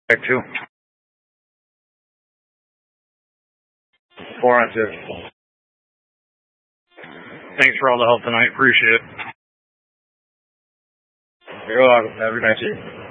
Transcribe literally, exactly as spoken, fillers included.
Back two. Four on two. Thanks for all the help tonight. Appreciate it. You're welcome. Have a good night.